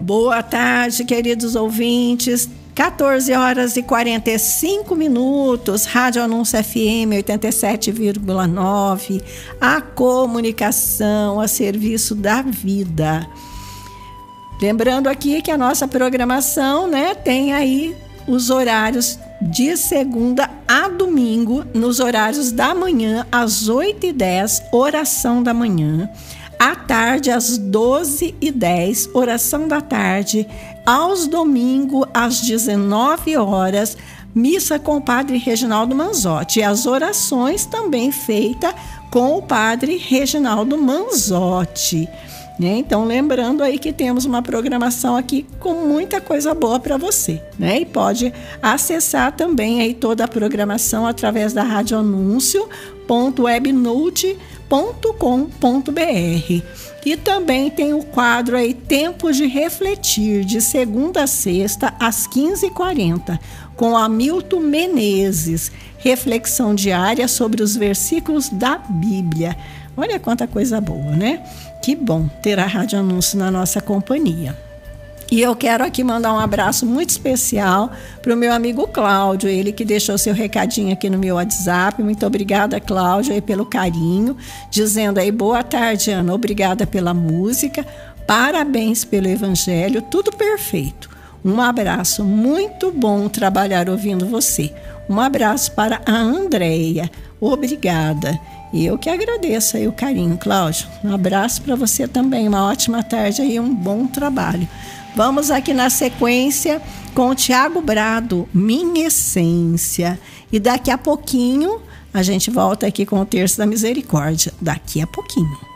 Boa tarde, queridos ouvintes. 14 horas e 45 minutos, Rádio Anúncio FM 87,9, a comunicação a serviço da vida. Lembrando aqui que a nossa programação, tem aí os horários de segunda a domingo, nos horários da manhã, às 8h10, oração da manhã. À tarde, às 12h10, oração da tarde. Aos domingos, às 19 horas, missa com o Padre Reginaldo Manzotti. E as orações também feitas com o Padre Reginaldo Manzotti. Então, lembrando aí que temos uma programação aqui com muita coisa boa para você, E pode acessar também aí toda a programação através da radioanúncio.webnote.com.br. E também tem o quadro aí Tempo de Refletir, de segunda a sexta, às 15h40, com Hamilton Menezes, reflexão diária sobre os versículos da Bíblia. Olha quanta coisa boa, Que bom ter a Rádio Anúncio na nossa companhia. E eu quero aqui mandar um abraço muito especial para o meu amigo Cláudio, ele que deixou seu recadinho aqui no meu WhatsApp. Muito obrigada, Cláudio, aí pelo carinho, dizendo aí, boa tarde, Ana, obrigada pela música, parabéns pelo evangelho, tudo perfeito. Um abraço, muito bom trabalhar ouvindo você. Um abraço para a Andréia, obrigada. E eu que agradeço aí o carinho, Cláudio. Um abraço para você também, uma ótima tarde e um bom trabalho. Vamos aqui na sequência com o Tiago Brado, Minha Essência. E daqui a pouquinho a gente volta aqui com o Terço da Misericórdia. Daqui a pouquinho.